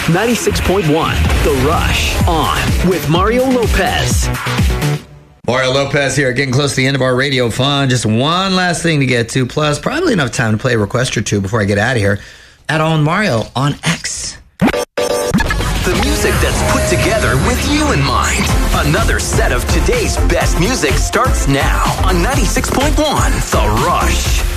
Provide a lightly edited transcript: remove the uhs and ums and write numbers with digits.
96.1 The Rush on with Mario Lopez. Mario Lopez here, getting close to the end of our radio fun. Just one last thing to get to, plus probably enough time to play a request or two before I get out of here. At On Mario on X. The music that's put together with you in mind. Another set of today's best music starts now on 96.1 The Rush.